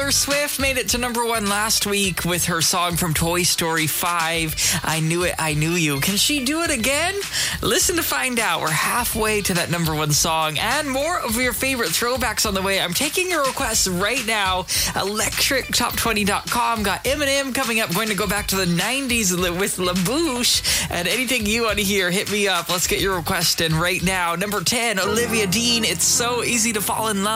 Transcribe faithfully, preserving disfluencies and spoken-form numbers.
Taylor Swift made it to number one last week with her song from Toy Story five, I Knew It, I Knew You. Can she do it again? Listen to find out. We're halfway to that number one song, and more of your favorite throwbacks on the way. I'm taking your requests right now. electric top twenty dot com got Eminem coming up. Going to go back to the nineties with La Bouche. And anything you want to hear, hit me up. Let's get your request in right now. Number ten, Olivia Dean, It's So Easy to Fall in Love.